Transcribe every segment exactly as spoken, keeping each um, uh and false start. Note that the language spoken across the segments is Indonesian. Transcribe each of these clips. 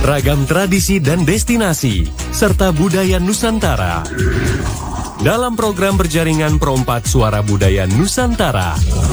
ragam tradisi dan destinasi, serta budaya Nusantara. Dalam program berjaringan Pro empat Suara Budaya Nusantara.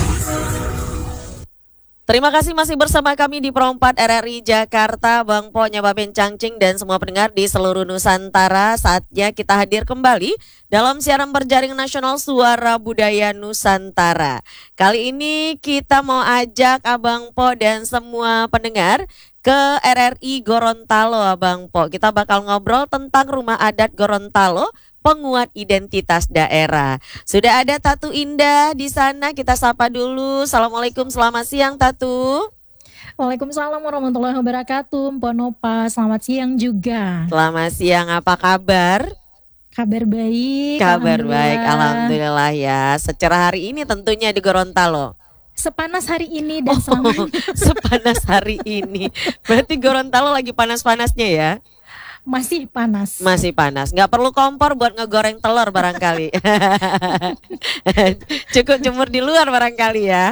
Terima kasih masih bersama kami di Pro empat R R I Jakarta, Bang Po, Nyoba Bencangcing, dan semua pendengar di seluruh Nusantara. Saatnya kita hadir kembali dalam siaran berjaring nasional Suara Budaya Nusantara. Kali ini kita mau ajak Abang Po dan semua pendengar ke R R I Gorontalo, Abang Po. Kita bakal ngobrol tentang rumah adat Gorontalo, penguat identitas daerah. Sudah ada Tatu Indah di sana, kita sapa dulu. Assalamualaikum, selamat siang Tatu. Waalaikumsalam warahmatullahi wabarakatuh, Mpok Nopa. Selamat siang juga. Selamat siang, apa kabar? Kabar baik. Kabar baik, alhamdulillah ya. Secara hari ini tentunya di Gorontalo. Sepanas hari ini dan oh, selamanya. Sepanas hari ini. Berarti Gorontalo lagi panas-panasnya ya? Masih panas. Masih panas. Nggak perlu kompor buat ngegoreng telur barangkali. Cukup jemur di luar barangkali ya.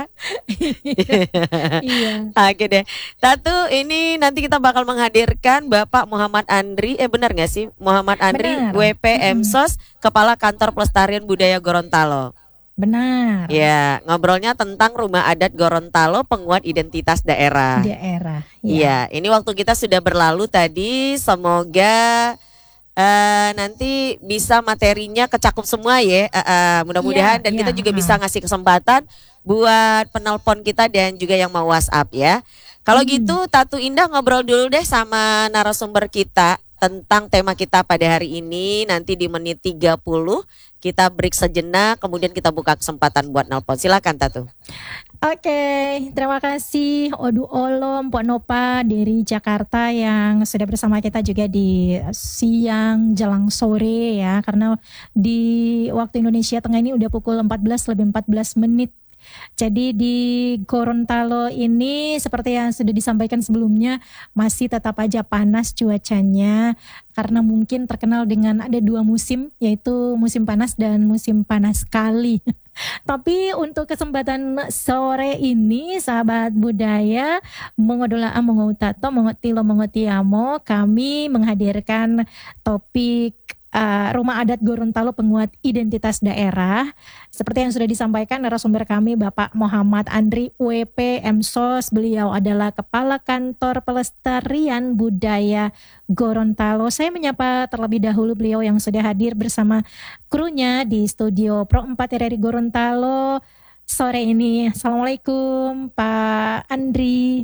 Iya. Oke deh. Tatu, ini nanti kita bakal menghadirkan Bapak Muhammad Andri. Eh benar nggak sih? Muhammad Andri, Benar. W P M S O S, Kepala Kantor Pelestarian Budaya Gorontalo. Benar. Ya, ngobrolnya tentang rumah adat Gorontalo, penguat identitas daerah. Daerah. Iya, ini waktu kita sudah berlalu tadi. Semoga uh, nanti bisa materinya kecakup semua ya. Uh, uh, mudah-mudahan ya, dan ya, kita juga ha. bisa ngasih kesempatan buat penelpon kita dan juga yang mau WhatsApp ya. Kalau Hmm. gitu, Tatu Indah ngobrol dulu deh sama narasumber kita tentang tema kita pada hari ini. Nanti di menit tiga puluh kita break sejenak, kemudian kita buka kesempatan buat nelpon. Silakan Tatu. Oke, terima kasih Odu Olom, Mpok Nopa dari Jakarta yang sudah bersama kita juga di siang jelang sore ya. Karena di waktu Indonesia Tengah ini udah pukul empat belas lebih empat belas menit. Jadi di Gorontalo ini seperti yang sudah disampaikan sebelumnya masih tetap aja panas cuacanya karena mungkin terkenal dengan ada dua musim, yaitu musim panas dan musim panas sekali. Tapi untuk kesempatan sore ini sahabat budaya mengodola mongo tato mongo tilo mongo tiamo, kami menghadirkan topik Uh, rumah adat Gorontalo penguat identitas daerah. Seperti yang sudah disampaikan narasumber kami Bapak Muhammad Andri W P M S O S. Beliau adalah Kepala Kantor Pelestarian Budaya Gorontalo. Saya menyapa terlebih dahulu beliau yang sudah hadir bersama krunya di studio Pro empat R R I Gorontalo sore ini. Assalamualaikum Pak Andri.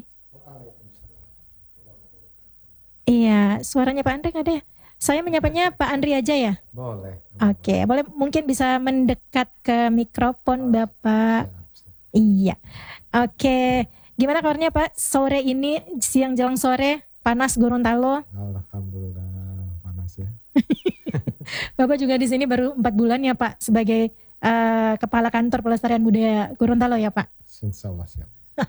Iya, suaranya Pak Andri nggak ada ya? Saya menyapanya Pak Andri aja ya? Boleh. Oke, boleh mungkin bisa mendekat ke mikrofon Bapak. Iya. Oke, gimana kabarnya Pak? Sore ini, siang jelang sore, panas Gorontalo? Alhamdulillah panas ya. Bapak juga di sini baru empat bulan ya Pak sebagai uh, Kepala Kantor Pelestarian Budaya Gorontalo ya Pak? Insya Allah siap.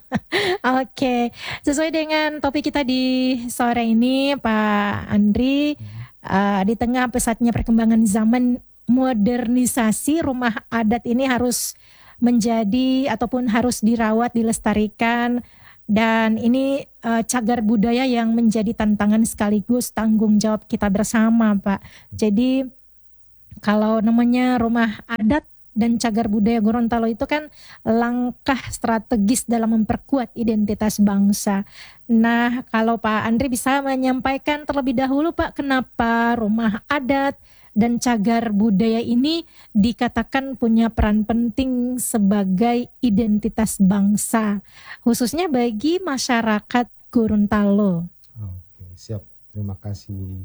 Oke, sesuai dengan topik kita di sore ini Pak Andri, hmm. Uh, di tengah pesatnya perkembangan zaman modernisasi, rumah adat ini harus menjadi ataupun harus dirawat, dilestarikan, dan ini uh, cagar budaya yang menjadi tantangan sekaligus tanggung jawab kita bersama Pak. Jadi kalau namanya rumah adat dan cagar budaya Gorontalo itu kan langkah strategis dalam memperkuat identitas bangsa. Nah, kalau Pak Andri bisa menyampaikan terlebih dahulu Pak, kenapa rumah adat dan cagar budaya ini dikatakan punya peran penting sebagai identitas bangsa, khususnya bagi masyarakat Gorontalo. Oke, siap. Terima kasih.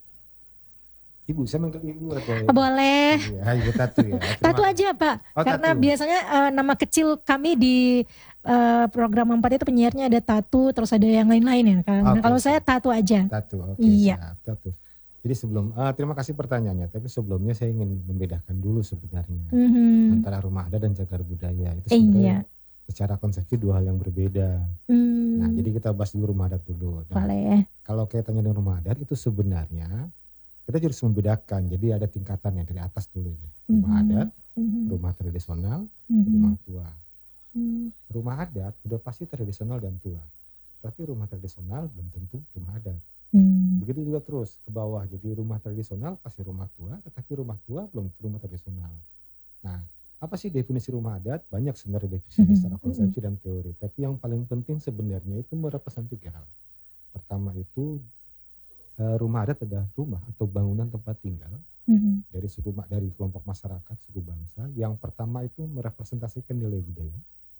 Ibu, saya manggil ibu atau ya? Boleh. Iya, ibu Tatu ya. Terima... Tatu aja Pak, oh, karena Tatu. biasanya uh, nama kecil kami di uh, program empat itu penyiarnya ada Tatu, terus ada yang lain-lain ya kan. Okay. Nah, kalau saya Tatu aja. Tatu, oke. Okay, iya. Siap, Tatu. Jadi sebelum, uh, terima kasih pertanyaannya, tapi sebelumnya saya ingin membedakan dulu sebenarnya mm-hmm. antara rumah adat dan cagar budaya. Itu iya. sebenarnya secara konsepsi dua hal yang berbeda. Mm. Nah, jadi kita bahas dulu rumah adat dulu. Nah, boleh. Kalau kaitannya dengan rumah adat itu sebenarnya kita harus membedakan. Jadi ada tingkatannya dari atas dulu ya. Rumah mm-hmm. adat, mm-hmm. rumah tradisional, mm-hmm. rumah tua. Mm. Rumah adat udah pasti tradisional dan tua. Tapi rumah tradisional belum tentu rumah adat. Mm. begitu juga terus ke bawah. Jadi rumah tradisional pasti rumah tua, tetapi rumah tua belum rumah tradisional. Nah, apa sih definisi rumah adat? Banyak sebenarnya definisi Mm-hmm. secara konsepsi dan teori. Tapi yang paling penting sebenarnya itu merepresentasikan tiga hal. Pertama itu rumah adat adalah rumah atau bangunan tempat tinggal mm-hmm. dari suku dari kelompok masyarakat suku bangsa. Yang pertama itu merepresentasikan nilai budaya.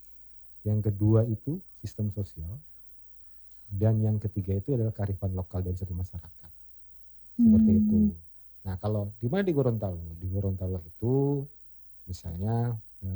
Yang kedua itu sistem sosial. Dan yang ketiga itu adalah kearifan lokal dari satu masyarakat. Seperti hmm. itu. Nah, kalau di mana di Gorontalo? Di Gorontalo itu misalnya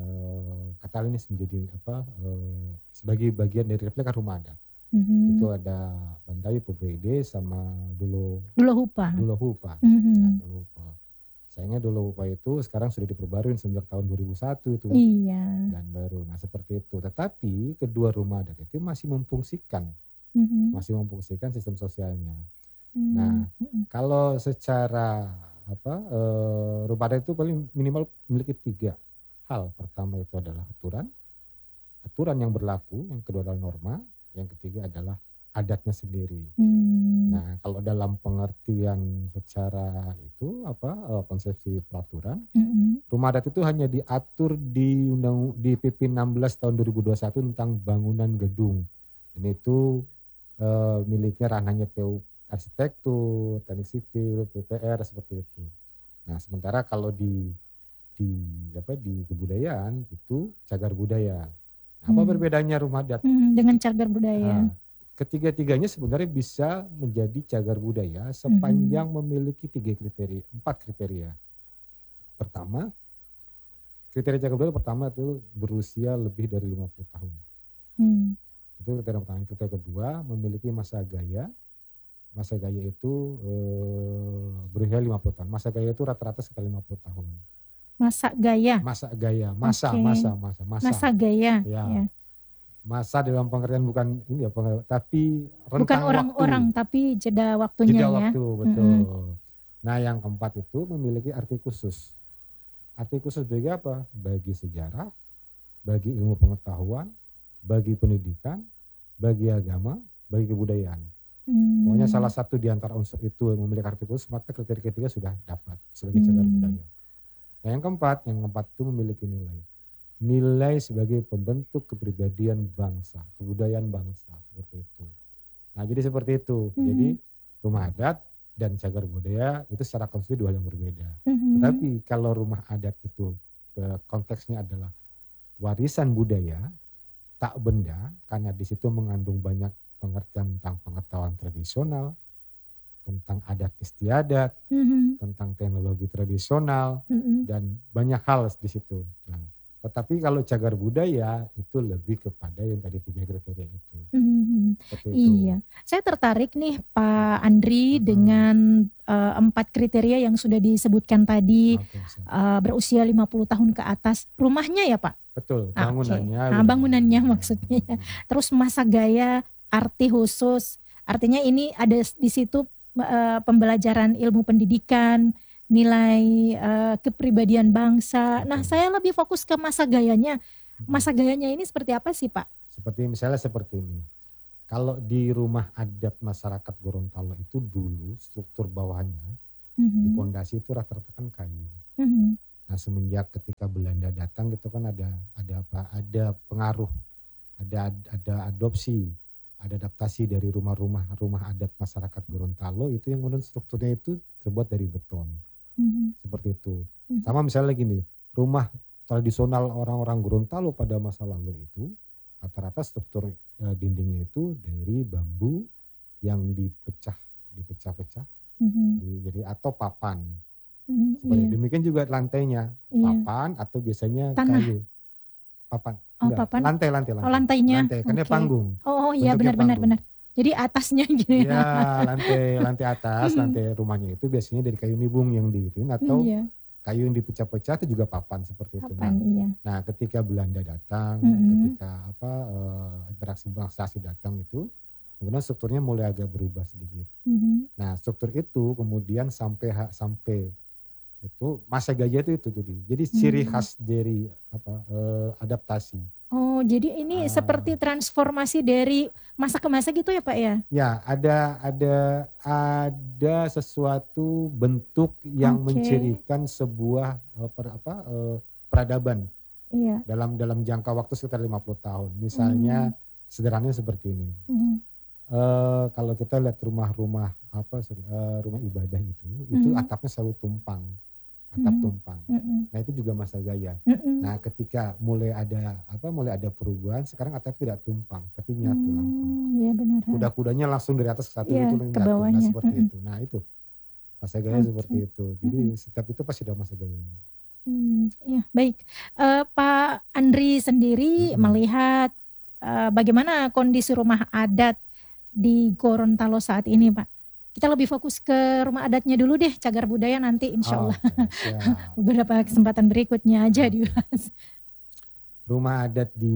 eh, Katalis menjadi apa eh, sebagai bagian dari replika rumah adat. Hmm. Itu ada Bantayu, Pubede sama Dulo Dulo Hupa. Dulo Hupa. Hmm. Nah, Dulo Hupa. Sayangnya Dulo Hupa itu sekarang sudah diperbarui sejak tahun dua ribu satu itu. Iya. Dan baru. Nah, seperti itu. Tetapi kedua rumah adat itu masih memfungsikan Mm-hmm. masih memfungsikan sistem sosialnya. Mm-hmm. Nah, kalau secara apa e, rumah adat itu paling minimal memiliki tiga hal. Pertama itu adalah aturan, aturan yang berlaku. Yang kedua adalah norma. Yang ketiga adalah adatnya sendiri. Mm-hmm. Nah, kalau dalam pengertian secara itu apa e, konsepsi peraturan, mm-hmm. rumah adat itu hanya diatur di undang di P P enam belas tahun dua ribu dua puluh satu tentang bangunan gedung. Dan itu Uh, miliknya ranahnya P U arsitektur, teknik sipil, P P R seperti itu. Nah, sementara kalau di di apa di kebudayaan itu cagar budaya. Nah, apa hmm. perbedaannya rumah adat hmm, dengan cagar budaya? Nah, ketiga-tiganya sebenarnya bisa menjadi cagar budaya sepanjang hmm. memiliki tiga kriteria, empat kriteria. Pertama, kriteria cagar budaya pertama itu berusia lebih dari lima puluh tahun. Hmm. Itu kriteria pertama. Kriteria kedua memiliki masa gaya. Masa gaya itu eh, berusia lima puluh tahun. Masa gaya itu rata-rata sekitar lima puluh tahun. Masa gaya? Masa gaya, masa, okay. masa, masa, masa. Masa gaya. Ya. Ya. Masa dalam pengertian bukan ini ya, tapi rentang bukan orang-orang, tapi jeda waktunya. Jeda ya. waktu, betul. Mm-hmm. Nah, yang keempat itu memiliki arti khusus. Arti khusus bagi apa? Bagi sejarah, bagi ilmu pengetahuan, bagi pendidikan, bagi agama, bagi kebudayaan. Hmm. Pokoknya salah satu di antara unsur itu yang memiliki arti khusus, maka kriteria ketiga sudah dapat sebagai cagar hmm. budaya. Nah, yang keempat, yang keempat itu memiliki nilai. Nilai sebagai pembentuk kepribadian bangsa, kebudayaan bangsa, seperti itu. Nah, jadi seperti itu. Hmm. Jadi rumah adat dan cagar budaya itu secara konsep dua hal yang berbeda. Hmm. Tetapi kalau rumah adat itu konteksnya adalah warisan budaya, tak benda, karena di situ mengandung banyak pengertian tentang pengetahuan tradisional, tentang adat istiadat, mm-hmm. tentang teknologi tradisional, mm-hmm. dan banyak hal di situ. Nah, tetapi kalau cagar budaya itu lebih kepada yang tadi tiga kriteria itu. Mm-hmm. Seperti itu. Iya, saya tertarik nih Pak Andri mm-hmm. dengan uh, empat kriteria yang sudah disebutkan tadi, okay, uh, berusia lima puluh tahun ke atas. Rumahnya ya Pak? Betul, bangunannya. Okay. Nah, bangunannya maksudnya. Terus masa gaya, arti khusus. Artinya ini ada di situ uh, pembelajaran ilmu pendidikan, nilai uh, kepribadian bangsa. Betul. Nah, saya lebih fokus ke masa gayanya. Masa gayanya ini seperti apa sih Pak? Seperti misalnya seperti ini. Kalau di rumah adat masyarakat Gorontalo itu dulu struktur bawahnya, mm-hmm. di pondasi itu rata-rata kan kayu. Mm-hmm. Nah, semenjak ketika Belanda datang gitu kan ada ada apa? Ada pengaruh, ada ada adopsi, ada adaptasi dari rumah-rumah rumah adat masyarakat Gorontalo itu yang kemudian strukturnya itu terbuat dari beton. Mm-hmm. Seperti itu. Mm-hmm. Sama misalnya gini, rumah tradisional orang-orang Gorontalo pada masa lalu itu rata-rata struktur eh, dindingnya itu dari bambu yang dipecah, dipecah-pecah, mm-hmm. di, jadi atau papan. Hmm, seperti iya. Demikian juga lantainya, iya. papan atau biasanya tanah. Kayu. Papan. Oh, Enggak, papan. Lantai, lantai, lantai. Oh, lantainya. Lantai, karena okay. panggung. Oh, iya benar-benar benar. Jadi atasnya gitu ya. Ya, lantai lantai atas, lantai rumahnya itu biasanya dari kayu nibung yang di itu atau iya. kayu yang dipecah-pecah itu juga papan seperti papan, itu. Nah, iya. nah, ketika Belanda datang, mm-hmm. ketika apa uh, interaksi bangsa datang itu kemudian strukturnya mulai agak berubah sedikit. Mm-hmm. Nah, struktur itu kemudian sampai sampai itu masa gaya itu itu jadi jadi ciri hmm. khas dari apa uh, adaptasi. Oh, Oh, jadi ini Ah. seperti transformasi dari masa ke masa gitu ya Pak ya? Ya, ada ada ada sesuatu bentuk yang Oke. mencirikan sebuah eh, per, apa eh, peradaban Iya. dalam dalam jangka waktu sekitar lima puluh tahun. Misalnya sederhananya seperti ini. Mhm. Eh, kalau kita lihat rumah-rumah apa sorry, eh, rumah ibadah itu, itu Mhm. atapnya selalu tumpang, atap Mhm. tumpang. Mhm. Nah itu juga masa gaya. Mhm. Nah ketika mulai ada apa mulai ada perubahan, sekarang atap tidak tumpang, tapi nyatu langsung. Hmm, iya benar. ha. Kuda-kudanya langsung dari atas ke satu Iya, itu ke nyatu. Nah bawahnya. seperti Mm-mm. itu. Nah itu masa gaya Oke. seperti itu. Jadi setiap itu pasti ada masa gayanya. Hmm, ya baik. Eh, Pak Andri sendiri Mm-mm. melihat eh, bagaimana kondisi rumah adat di Gorontalo saat ini, Pak? Kita lebih fokus ke rumah adatnya dulu deh, cagar budaya nanti insya Allah Oke, siap. beberapa kesempatan berikutnya aja Oke. dibahas. Rumah adat di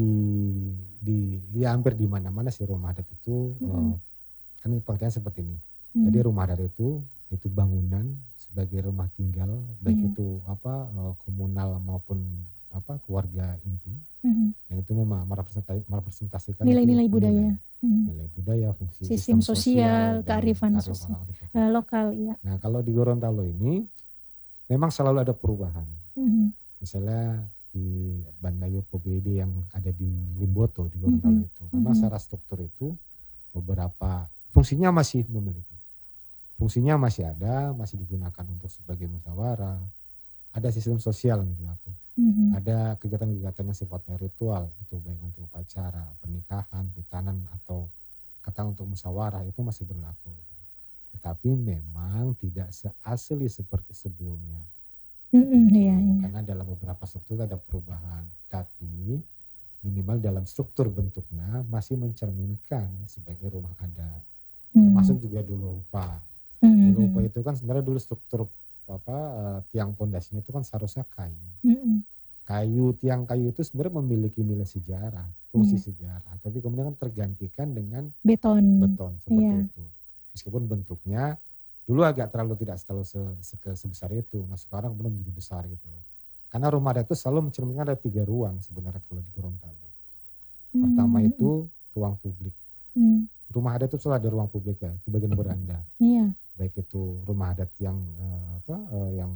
di ya hampir di mana-mana sih rumah adat itu Mm-mm. eh, kan pengertian seperti ini. Hmm. Jadi rumah adat itu itu bangunan sebagai rumah tinggal baik Iya. itu apa eh, komunal maupun apa keluarga inti Mhm. yang itu mem- merepresentasi- merepresentasikan Nilai-nilai itu budaya. nilai, Hmm. nilai budaya, fungsi Sistem sosial, dan kearifan kearifan sosial. lokal. Eh, lokal, ya. Nah kalau di Gorontalo ini memang selalu ada perubahan. Mhm. Misalnya di Bandayo P B D yang ada di Limboto di Gorontalo Mhm. itu, memang Mhm. secara struktur itu beberapa fungsinya masih memiliki, fungsinya masih ada, masih digunakan untuk sebagai musyawarah, ada sistem sosial yang berlaku, Mhm. ada kegiatan-kegiatan yang sifatnya ritual itu baik nanti upacara, pernikahan, hitanan atau kata untuk musyawarah itu masih berlaku, tetapi memang tidak seasli seperti sebelumnya. Mhm, iya, iya. Karena dalam beberapa struktur ada perubahan, tapi minimal dalam struktur bentuknya masih mencerminkan sebagai rumah adat. Mhm. Termasuk juga dulu rupa. Mhm. Dulu rupa itu kan sebenarnya dulu struktur apa eh, tiang pondasinya itu kan seharusnya kayu. Mhm. Kayu tiang kayu itu sebenarnya memiliki nilai sejarah, fungsi Iya. sejarah, tapi kemudian kan tergantikan dengan Beton. beton seperti Iya. itu. Meskipun bentuknya dulu agak terlalu tidak terlalu se, se- sebesar itu. Nah sekarang belum menjadi besar gitu loh. Karena rumah adat itu selalu mencerminkan ada tiga ruang sebenarnya kalau di Gorontalo. Pertama Mhm. itu ruang publik. Mhm. Rumah adat itu selalu ada ruang publik ya, di bagian beranda. Iya. Baik itu rumah adat yang eh, apa eh, yang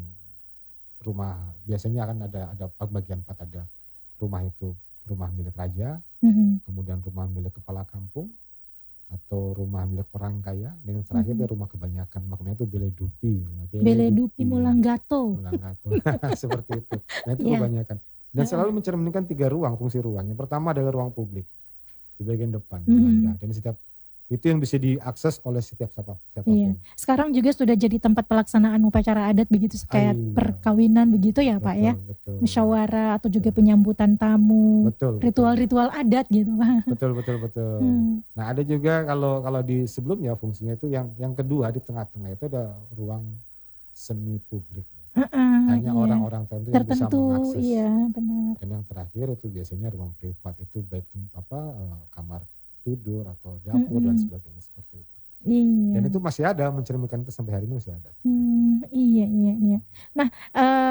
rumah biasanya akan ada ada bagian empat, ada rumah itu rumah milik raja, Mhm. kemudian rumah milik kepala kampung, atau rumah milik orang kaya, dan yang terakhir Mhm. itu rumah kebanyakan, makanya itu beledupi. Beledupi Mulanggato. Mulanggato. Seperti itu. Nah itu Iya. kebanyakan. Dan Heeh. selalu mencerminkan tiga ruang, fungsi ruang. Yang pertama adalah ruang publik di bagian depan, Mhm. beranda. Dan setiap itu yang bisa diakses oleh setiap siapa siapapun. Iya. Sekarang juga sudah jadi tempat pelaksanaan upacara adat begitu kayak Iya. perkawinan begitu ya Pak ya. Betul, betul. Musyawarah atau juga Betul. penyambutan tamu. Betul, betul. Ritual-ritual adat gitu Pak. Betul, betul, betul. Hmm. Nah ada juga kalau kalau di sebelumnya fungsinya itu yang yang kedua di tengah-tengah itu ada ruang semi publik. Heeh, Hanya iya. orang-orang tertentu yang bisa Tertentu, mengakses. iya benar. Dan yang terakhir itu biasanya ruang privat, itu baik apa eh, kamar tidur atau dapur dan Mm-mm. sebagainya seperti itu. Iya. Dan itu masih ada, mencerminkan itu sampai hari ini masih ada. Hmm, iya iya iya. Nah, eh,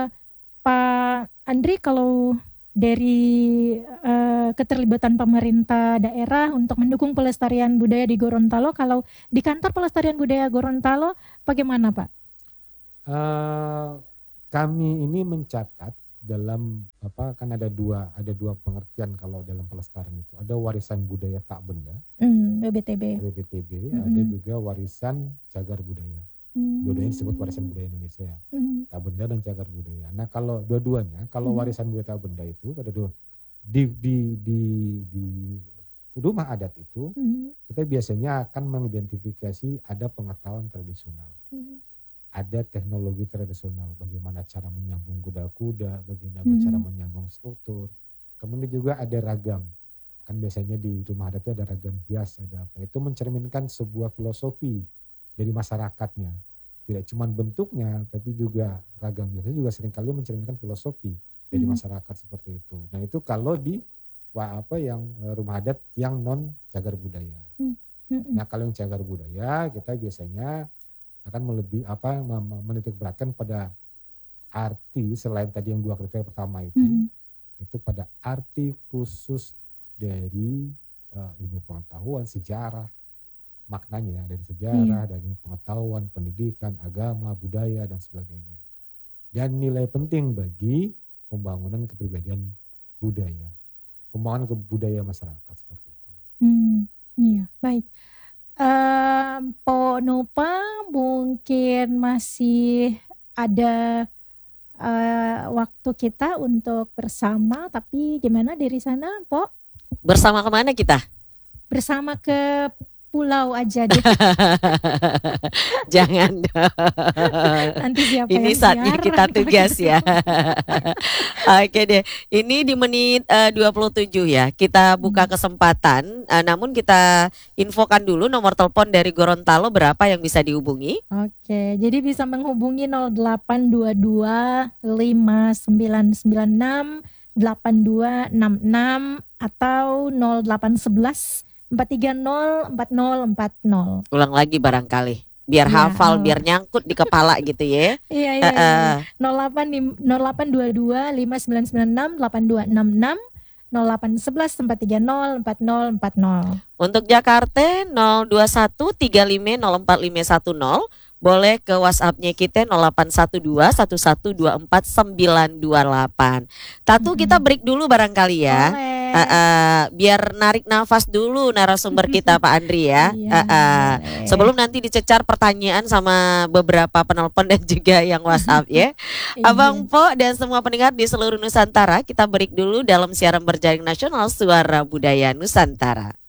Pak Andri kalau dari eh, keterlibatan pemerintah daerah untuk mendukung pelestarian budaya di Gorontalo, kalau di kantor pelestarian budaya Gorontalo bagaimana Pak? Eh, kami ini mencatat dalam apa kan ada dua ada dua pengertian kalau dalam pelestarian itu, ada warisan budaya tak benda Hmm, B B T B. W B T B, Mm-mm. ada juga warisan cagar budaya. Hmm. Dua-duanya disebut warisan budaya Indonesia, Hmm. tak benda dan cagar budaya. Nah kalau dua-duanya, kalau Hmm. warisan budaya tak benda itu ada dua di di di di rumah adat itu Hmm. kita biasanya akan mengidentifikasi ada pengetahuan tradisional, Hmm. ada teknologi tradisional, bagaimana cara menyambung kuda-kuda, bagaimana Hmm. cara menyambung struktur. Kemudian juga ada ragam. Kan biasanya di rumah adat itu ada ragam hias, ada apa. Itu mencerminkan sebuah filosofi dari masyarakatnya. Tidak cuma bentuknya, tapi juga ragam. Biasanya juga seringkali mencerminkan filosofi dari Hmm. masyarakat seperti itu. Nah itu kalau di wah, apa yang eh, rumah adat yang non cagar budaya. Hmm. Nah kalau yang cagar budaya kita biasanya akan melebih apa mem- menitik beratkan pada arti selain tadi yang dua kriteria pertama itu, Hmm. itu pada arti khusus dari uh, ilmu pengetahuan, sejarah, maknanya dari sejarah, Iya. dari ilmu pengetahuan, pendidikan, agama, budaya, dan sebagainya. Dan nilai penting bagi pembangunan kepribadian budaya, pembangunan kebudayaan masyarakat seperti itu. Hmm, iya, baik. Um, Po Nopa mungkin masih ada uh, waktu kita untuk bersama, tapi gimana dari sana, Po? Bersama kemana kita? Bersama ke pulau aja deh. Jangan. Nanti siapa Ini yang saatnya siaran kita kalau tugas gitu. ya. Oke deh. Ini di menit eh, dua puluh tujuh ya. Kita buka kesempatan. eh, namun kita infokan dulu nomor telepon dari Gorontalo berapa yang bisa dihubungi. Oke, jadi bisa menghubungi nol delapan dua dua lima sembilan sembilan enam delapan dua enam enam atau nol delapan satu satu empat tiga nol empat nol empat nol. Ulang lagi barangkali. Biar Iya, hafal, nol. biar nyangkut di kepala gitu ya. Iya, iya, Eh, iya. eh. nol delapan lim- nol delapan dua dua lima sembilan sembilan enam delapan dua enam enam nol delapan satu satu empat tiga nol empat nol empat nol. Untuk Jakarta nol dua satu tiga lima nol empat lima satu nol. Boleh ke WhatsApp-nya kita nol delapan satu dua satu satu dua empat sembilan dua delapan. Tatu kita break dulu barangkali ya. Boleh. Eh, eh, biar narik nafas dulu narasumber kita Pak Andri ya. Iya, Eh, eh. boleh. Sebelum nanti dicecar pertanyaan sama beberapa penelpon dan juga yang WhatsApp ya. Iya. Abang Po dan semua pendengar di seluruh Nusantara, kita break dulu dalam siaran berjaring nasional Suara Budaya Nusantara.